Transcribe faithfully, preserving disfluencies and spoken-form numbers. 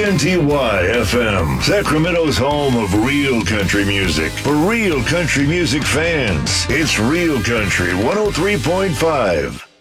K N T Y F M, Sacramento's home of real country music. For real country music fans, it's Real Country one oh three point five.